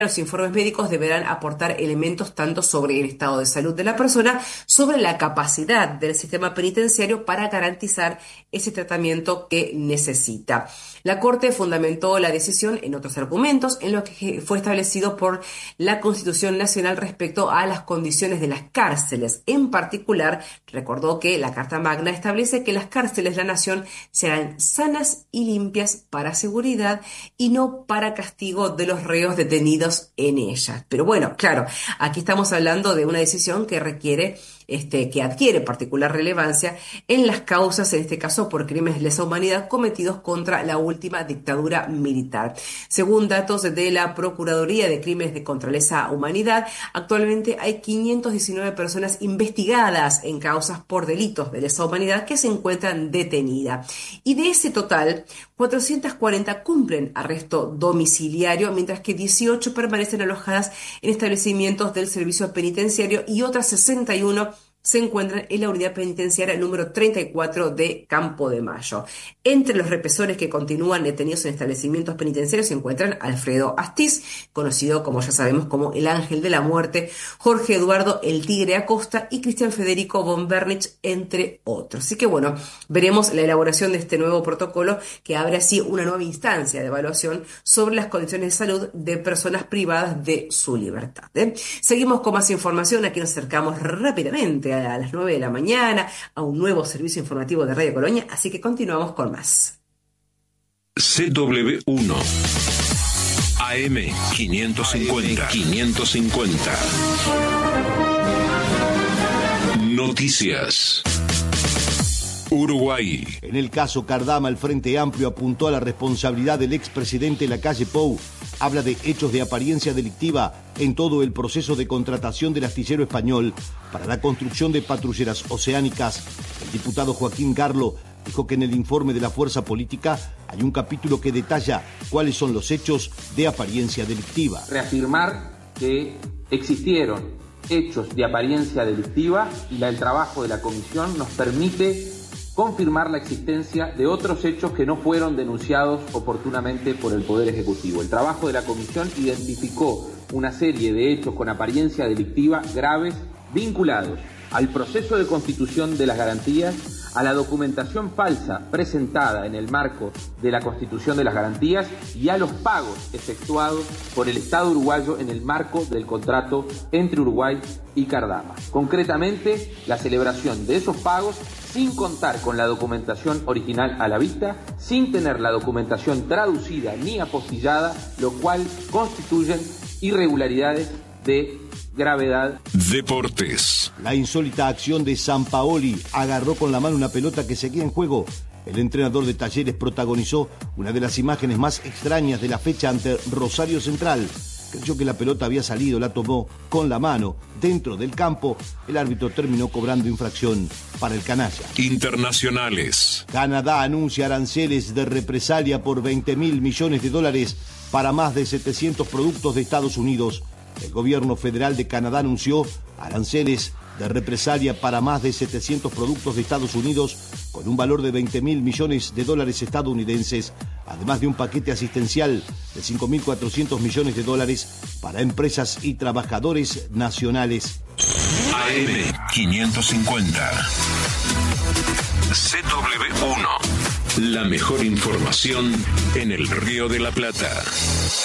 Los informes médicos deberán aportar elementos tanto sobre el estado de salud de la persona, sobre la capacidad del sistema penitenciario para garantizar ese tratamiento que necesita. La Corte fundamentó la decisión en otros argumentos, en lo que fue establecido por la Constitución Nacional respecto a las condiciones de las cárceles. En particular, recordó que la Carta Magna establece que las cárceles de la nación serán sanas y limpias para seguridad y no para castigo de los reos detenidos en ellas. Pero bueno, claro, aquí estamos hablando de una decisión que requiere, que adquiere particular relevancia en las causas, en este caso por crímenes de lesa humanidad cometidos contra la última dictadura militar. Según datos de la Procuraduría de Crímenes contra lesa humanidad, actualmente hay 519 personas investigadas en causas por delitos de lesa humanidad que se encuentran detenidas. Y de ese total, 440 cumplen arresto domiciliario, mientras que 18 permanecen alojadas en establecimientos del servicio penitenciario y otras 61 se encuentran en la unidad penitenciaria número 34 de Campo de Mayo. Entre los represores que continúan detenidos en establecimientos penitenciarios se encuentran Alfredo Astiz, conocido como ya sabemos como el Ángel de la Muerte, Jorge Eduardo el Tigre Acosta y Cristian Federico von Bernich, entre otros. Así que bueno, veremos la elaboración de este nuevo protocolo que abre así una nueva instancia de evaluación sobre las condiciones de salud de personas privadas de su libertad. Seguimos con más información, aquí nos acercamos rápidamente a las 9 de la mañana a un nuevo servicio informativo de Radio Colonia, así que continuamos con más. CW1 AM 550. Noticias. Uruguay. En el caso Cardama, el Frente Amplio apuntó a la responsabilidad del expresidente Lacalle Pou. Habla de hechos de apariencia delictiva en todo el proceso de contratación del astillero español para la construcción de patrulleras oceánicas. El diputado Joaquín Garlo dijo que en el informe de la fuerza política hay un capítulo que detalla cuáles son los hechos de apariencia delictiva. Reafirmar que existieron hechos de apariencia delictiva y el trabajo de la comisión nos permite confirmar la existencia de otros hechos que no fueron denunciados oportunamente por el Poder Ejecutivo. El trabajo de la comisión identificó una serie de hechos con apariencia delictiva graves vinculados al proceso de constitución de las garantías, a la documentación falsa presentada en el marco de la constitución de las garantías y a los pagos efectuados por el Estado uruguayo en el marco del contrato entre Uruguay y Cardama. Concretamente, la celebración de esos pagos sin contar con la documentación original a la vista, sin tener la documentación traducida ni apostillada, lo cual constituyen irregularidades de gravedad. Deportes. La insólita acción de Sampaoli: agarró con la mano una pelota que seguía en juego. El entrenador de Talleres protagonizó una de las imágenes más extrañas de la fecha ante Rosario Central. Creyó que la pelota había salido, la tomó con la mano dentro del campo. El árbitro terminó cobrando infracción para el canalla. Internacionales. Canadá anuncia aranceles de represalia por $20.000 millones para más de 700 productos de Estados Unidos. El gobierno federal de Canadá anunció aranceles de represalia para más de 700 productos de Estados Unidos con un valor de $20.000 millones estadounidenses, además de un paquete asistencial de $5.400 millones para empresas y trabajadores nacionales. AM 550. CW1. La mejor información en el Río de la Plata.